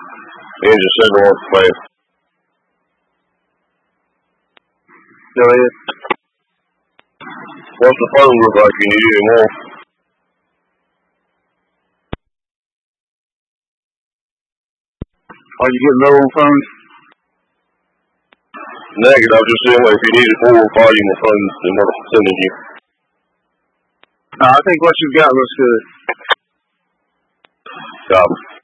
Engine 7 wants to play. Go ahead. What's the phone look like? You need any more? Are you getting low on phones? Negative. I'm just saying if you needed more volume of phones than what I'm sending you. No, I think what you've got looks good. Copy.